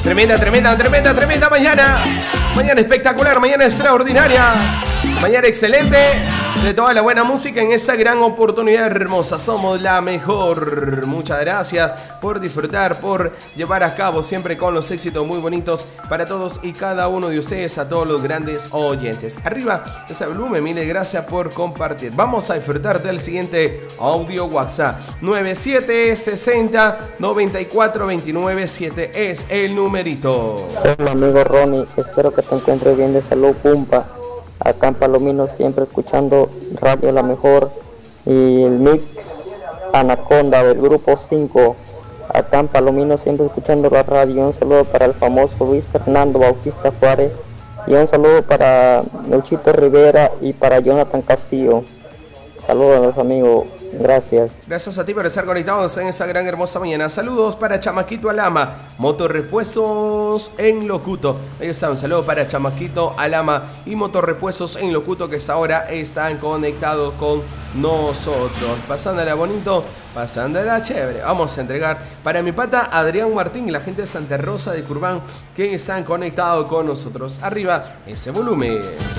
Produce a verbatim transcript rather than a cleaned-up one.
Tremenda, tremenda, tremenda, tremenda mañana. Mañana espectacular, mañana extraordinaria. Mañana excelente. De toda la buena música en esa gran oportunidad hermosa. Somos la mejor. Muchas gracias por disfrutar, por llevar a cabo siempre con los éxitos muy bonitos para todos y cada uno de ustedes, a todos los grandes oyentes. Arriba ese volumen, mil gracias por compartir. Vamos a disfrutar del siguiente audio WhatsApp. nueve siete seis cero nueve cuatro dos nueve siete es el numerito. Hola amigo Ronnie, espero que te encuentres bien de salud, pumpa. Acá en Palomino siempre escuchando Radio La Mejor y el mix Anaconda del grupo cinco. Acá en Palomino siempre escuchando la radio. Un saludo para el famoso Luis Fernando Bautista Juárez y un saludo para Luchito Rivera y para Jonathan Castillo. Saludos a los amigos. Gracias. Gracias a ti por estar conectados en esa gran hermosa mañana. Saludos para Chamaquito Alama, Motorrepuestos en Locuto. Ahí está, un saludo para Chamaquito Alama y Motorrepuestos en Locuto, que hasta ahora están conectados con nosotros. Pasándola bonito, pasándola chévere. Vamos a entregar para mi pata Adrián Martín y la gente de Santa Rosa de Curbán, que están conectados con nosotros. Arriba ese volumen.